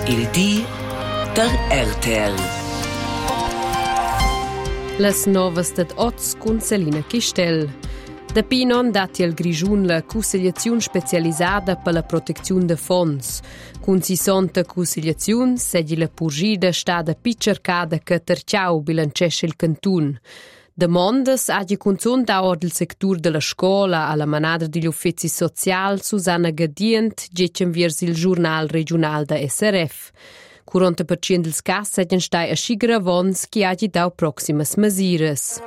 Il di der RTL. Las novas dad Oz cun Selina Chistel. Da Pinon dati al Grischun la consigliazione specializzata per la protezione de fonds. Con 60 consigliazioni, sedi la purgida stada pi cercada che terciau bilancesce il cantun. Demandas hagi consund auch del sector della scola alla manada degli uffizi social Susanna Gadient gecem viers il giornal regional da SRF. 40% dels cas seien stai aschi gravons che hagi dau proximas mesiras.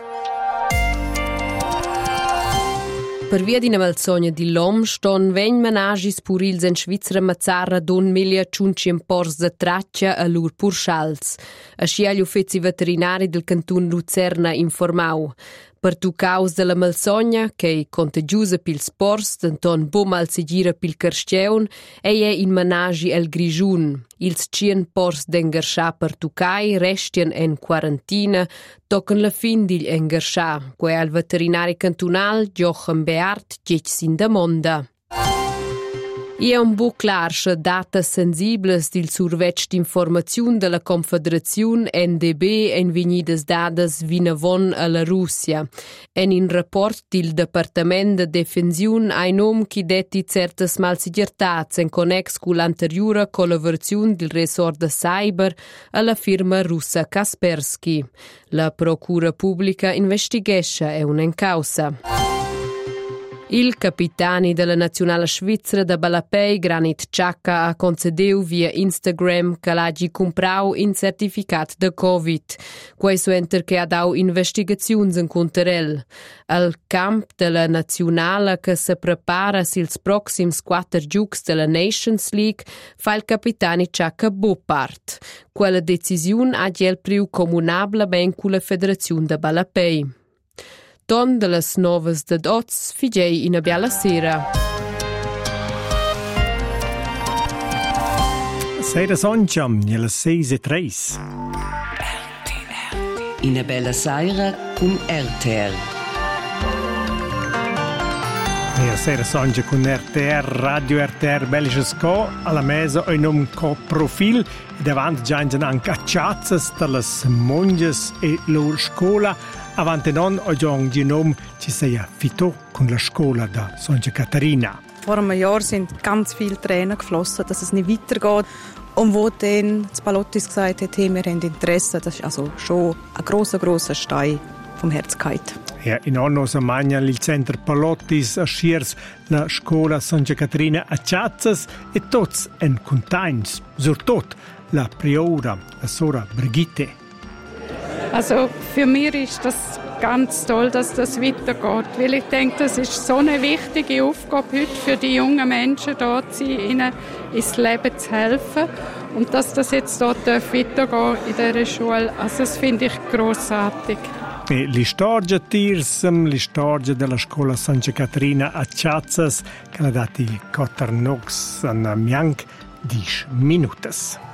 Per via d'ina malsogna di l'om, ston vegn managis pur ils en Svizra mazzarra don melia ciunci en pors de traccia a lur purschals. Aschi agli uffizi veterinari del cantun Luzerna informau. Per tu caus della malsogna, che contagiusa pils pors, denton bo mal sigira pil carsteun, ei è in managi el Grischun. Ils cien pors d'engarscha per tu cai restien en quarantina, tocan la fin digl engarscha, quei al veterinari cantunal Jochen Beart gec sin damonda. I è un bu clarscha datas sensibles dil survetg d'informaziun della Confederaziun NDB en vegnidas dadas vinavon alla Russia. En in rapport dil Departament de Defensiun ai nom chi detti certas malsigiertats en connex cu l'anteriura collaboraziun dil resort de cyber alla firma russa Kaspersky. La Procura Pubblica investigescha e un encausa. Il capitani della nazionale svizzera da Balapei, Granit Xhaka, ha concedeu via Instagram che l'hagi comprau in certificat de Covid. Questo enter che ha dau investigaziuns in conterel. Al camp della nazionale che se prepara sils proxims 4 giucs della Nations League fa il capitani Xhaka bo part. Quella decisiun ha gel priu comunabla ben cu la Federazione da Balapei. Ton de las novas dad Oz figei ina biala sera. Sera soncham, nella 6:03. Ina bella sera con RTL. Nella sera soncha con RTR, Radio RTR Belgische Co, alla mesa ein nom co profil, e davanti giangen anche acciazzas dalle monges e loro scuola. Avante non oggi di nome ci sia Fito con la scuola da Santa Caterina. Vor einem Jahr sind ganz viele Tränen geflossen, dass es nicht weitergeht. Und wo dann das Palottis gesagt hat, hey, wir haben Interesse, das ist also schon ein grosser Stein vom Herz gefallen. Ja, in anno samagna il centro Palottis a Schiers la scuola Santa Caterina a Ciazzas e tots en contains, surtot la priora, la sora Brigitte. Also für mich ist das ganz toll, dass das weitergeht, weil ich denke, das ist so eine wichtige Aufgabe heute für die jungen Menschen, dort zu sein, ihnen ins Leben zu helfen. Und dass das jetzt dort weitergehen in dieser Schule, also das finde ich grossartig. L'istorgia tirsam, l'istorgia della scuola Santa Caterina a Ciazzas, che l'ha dati Cotter Nox a Mianc 10 minutas.